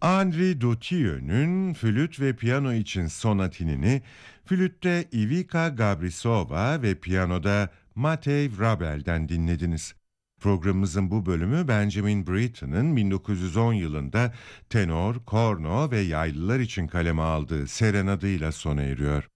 Henri Dutilleux'ün flüt ve piyano için sonatinini, flütte Ivica Gabrisova ve piyanoda Matej Rabel'den dinlediniz. Programımızın bu bölümü Benjamin Britten'ın 1910 yılında tenor, korno ve yaylılar için kaleme aldığı serenadıyla sona eriyor.